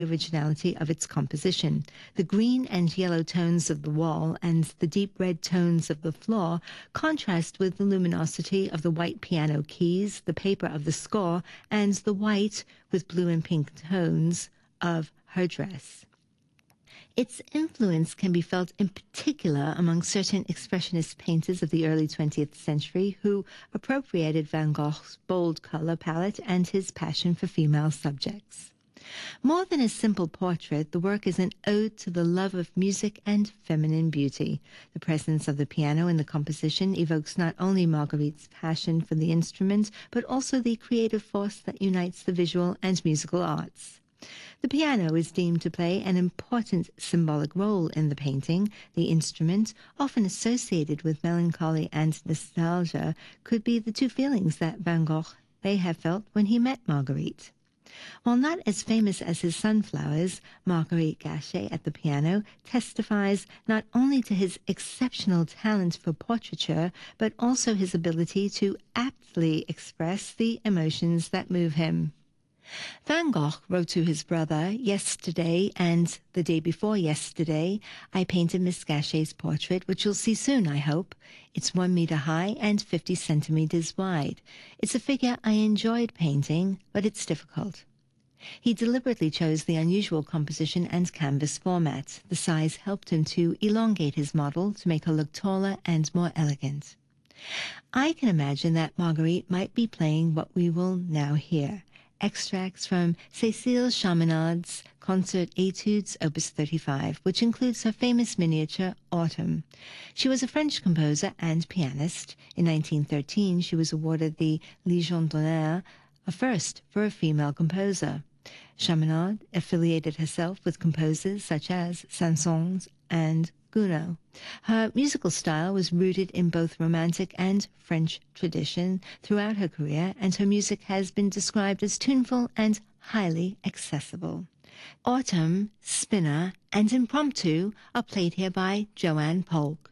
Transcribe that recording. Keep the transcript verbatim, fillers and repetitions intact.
originality of its composition. The green and yellow tones of the wall and the deep red tones of the floor contrast with the luminosity of the white piano keys, the paper of the score, and the white with blue and pink tones of her dress. Its influence can be felt in particular among certain expressionist painters of the early twentieth century who appropriated Van Gogh's bold color palette and his passion for female subjects. More than a simple portrait, the work is an ode to the love of music and feminine beauty. The presence of the piano in the composition evokes not only Marguerite's passion for the instrument, but also the creative force that unites the visual and musical arts. The piano is deemed to play an important symbolic role in the painting. The instrument, often associated with melancholy and nostalgia, could be the two feelings that Van Gogh may have felt when he met Marguerite. While not as famous as his sunflowers, Marguerite Gachet at the piano testifies not only to his exceptional talent for portraiture, but also his ability to aptly express the emotions that move him. Van Gogh wrote to his brother, "Yesterday and the day before yesterday, I painted Miss Gachet's portrait, which you'll see soon, I hope. It's one meter high and fifty centimeters wide. It's a figure I enjoyed painting, but it's difficult." He deliberately chose the unusual composition and canvas format. The size helped him to elongate his model to make her look taller and more elegant. I can imagine that Marguerite might be playing what we will now hear. Extracts from Cécile Chaminade's Concert Etudes, Opus thirty-five, which includes her famous miniature, Autumn. She was a French composer and pianist. In nineteen thirteen, she was awarded the Légion d'honneur, a first for a female composer. Chaminade affiliated herself with composers such as Saint-Saëns and Gounod. Her musical style was rooted in both Romantic and French tradition throughout her career, and her music has been described as tuneful and highly accessible. Autumn, Spinner, and Impromptu are played here by Joanne Polk.